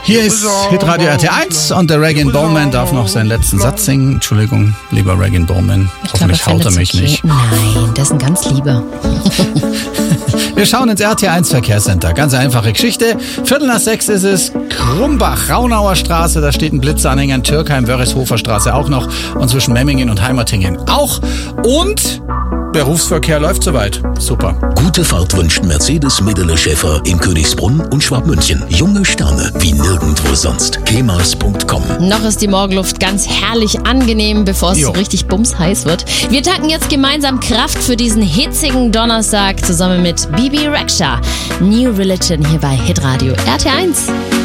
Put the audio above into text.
Hier ist Hitradio RT1 und der Reggae Bowman darf noch seinen letzten Satz singen. Entschuldigung, lieber Reggae Bowman. Hoffentlich haut er mich nicht. Nein, das ist ein ganz lieber. Wir schauen ins RT1 Verkehrscenter. Ganz einfache Geschichte. 5:45 ist es. Krumbach, Raunauer Straße, da steht ein Blitzanhänger in Türkheim, Wörrishofer Straße auch noch und zwischen Memmingen und Heimertingen auch. Und Berufsverkehr läuft soweit. Super. Gute Fahrt wünscht Mercedes Medele Schäfer in Königsbrunn und Schwabmünchen. Junge Sterne wie nirgendwo sonst. kemas.com. Noch ist die Morgenluft ganz herrlich angenehm, bevor es so richtig bumsheiß wird. Wir tanken jetzt gemeinsam Kraft für diesen hitzigen Donnerstag zusammen mit Bibi Rexha. New Religion hier bei Hitradio RT1.